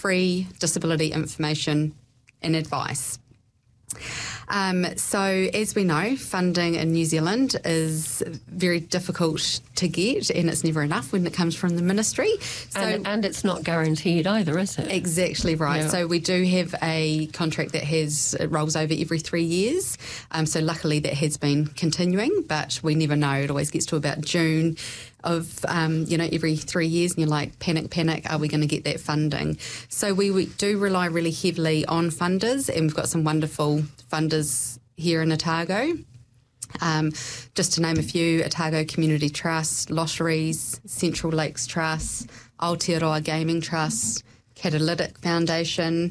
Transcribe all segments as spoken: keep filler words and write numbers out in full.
free disability information and advice. Um, so as we know, funding in New Zealand is very difficult to get, and it's never enough when it comes from the ministry. So and, and it's not guaranteed either, is it? Exactly right. Yeah. So we do have a contract that has it rolls over every three years. Um, so luckily that has been continuing, but we never know. It always gets to about June of, um, you know, every three years and you're like, panic, panic, are we going to get that funding? So we, we do rely really heavily on funders, and we've got some wonderful funders here in Otago. Um, just to name a few, Otago Community Trust, Lotteries, Central Lakes Trust, Aotearoa Gaming Trust, Catalytic Foundation,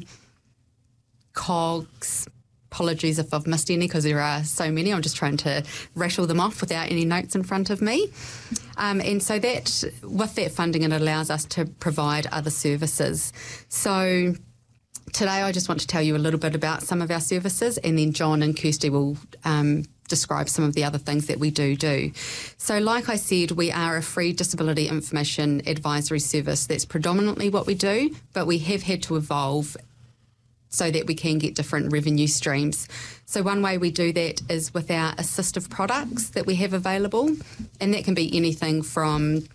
C O G S. Apologies if I've missed any because there are so many. I'm just trying to rattle them off without any notes in front of me. Um, and so that, with that funding, it allows us to provide other services. So today I just want to tell you a little bit about some of our services, and then John and Kirsty will um, describe some of the other things that we do do. So like I said, we are a free disability information advisory service. That's predominantly what we do, but we have had to evolve so that we can get different revenue streams. So one way we do that is with our assistive products that we have available, and that can be anything from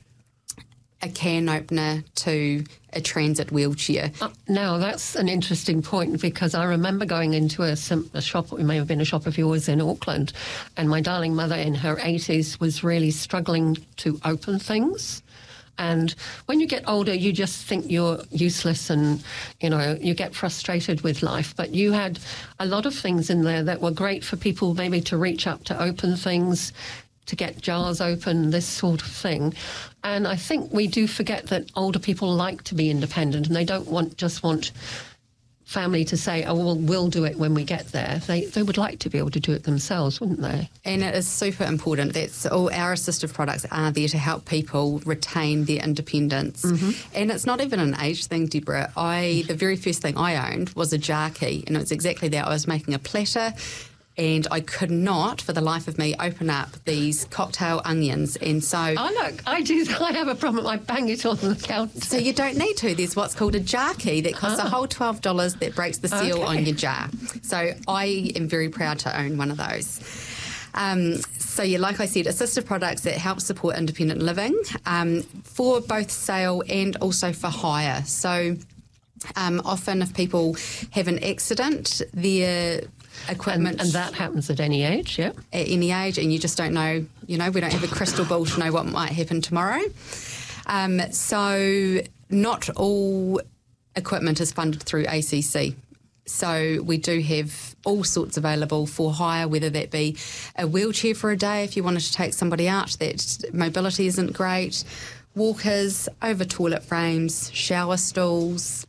a can opener to a transit wheelchair. Uh, now, that's an interesting point, because I remember going into a, a shop, it may have been a shop of yours in Auckland, and my darling mother in her eighties was really struggling to open things. And when you get older, you just think you're useless and, you know, you get frustrated with life. But you had a lot of things in there that were great for people maybe to reach up to open things, to get jars open, this sort of thing. And I think we do forget that older people like to be independent, and they don't want just want family to say, oh, well, we'll do it when we get there. They they would like to be able to do it themselves, wouldn't they? And it is super important. That's all our assistive products are there to help people retain their independence. Mm-hmm. And it's not even an age thing, Deborah. I the very first thing I owned was a jar key, and it was exactly that. I was making a platter, and I could not, for the life of me, open up these cocktail onions. And so... Oh, look, I do. I have a problem. I bang it on the counter. So you don't need to. There's what's called a jar key that costs oh. a whole twelve dollars that breaks the seal okay. on your jar. So I am very proud to own one of those. Um, so, yeah, like I said, assistive products that help support independent living um, for both sale and also for hire. So um, often if people have an accident, their... equipment. And, and that happens at any age, yeah? At any age, and you just don't know, you know, we don't have a crystal ball to know what might happen tomorrow. Um, so not all equipment is funded through A C C. So we do have all sorts available for hire, whether that be a wheelchair for a day if you wanted to take somebody out that mobility isn't great, walkers, over toilet frames, shower stools,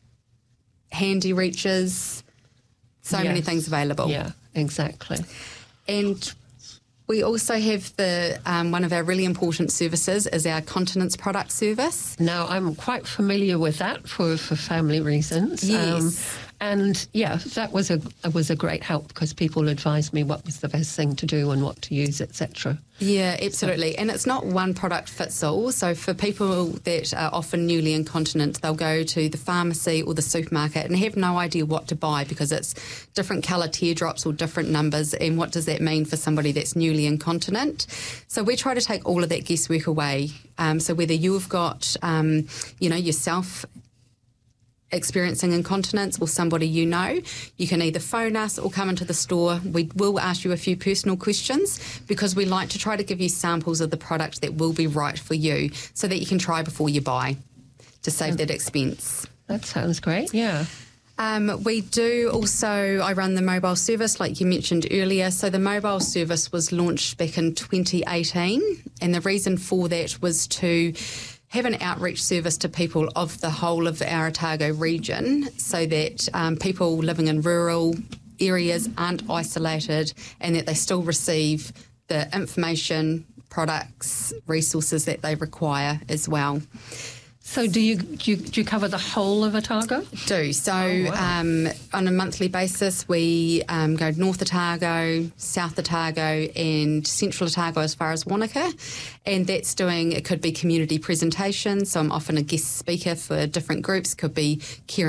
handy reaches, so yes. many things available. Yeah, exactly. And we also have the um, one of our really important services is our continence product service. Now, I'm quite familiar with that for, for family reasons. Yes. Um, and, yeah, that was a was a great help because people advised me what was the best thing to do and what to use, et cetera. Yeah, absolutely. So, and it's not one product fits all. So for people that are often newly incontinent, they'll go to the pharmacy or the supermarket and have no idea what to buy because it's different colour teardrops or different numbers. And what does that mean for somebody that's newly incontinent? So we try to take all of that guesswork away. Um, so whether you've got, um, you know, yourself experiencing incontinence or somebody you know, you can either phone us or come into the store. We will ask you a few personal questions because we like to try to give you samples of the product that will be right for you so that you can try before you buy to save that expense. That sounds great, yeah. Um, we do also, I run the mobile service like you mentioned earlier. So the mobile service was launched back in twenty eighteen, and the reason for that was to have an outreach service to people of the whole of our Otago region so that um, people living in rural areas aren't isolated and that they still receive the information, products, resources that they require as well. So do you, do you do you cover the whole of Otago? Do. So oh, wow. um, on a monthly basis, we um, go North Otago, South Otago and Central Otago as far as Wanaka. And that's doing, it could be community presentations. So I'm often a guest speaker for different groups. Could be care